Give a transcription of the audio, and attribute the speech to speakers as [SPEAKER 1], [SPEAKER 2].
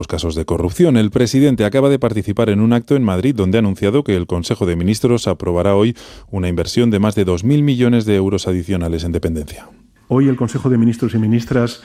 [SPEAKER 1] los casos de corrupción. El presidente acaba de participar en un acto en Madrid donde ha anunciado que el Consejo de Ministros aprobará hoy una inversión de más de 2.000 millones de euros adicionales en dependencia.
[SPEAKER 2] Hoy el Consejo de Ministros y Ministras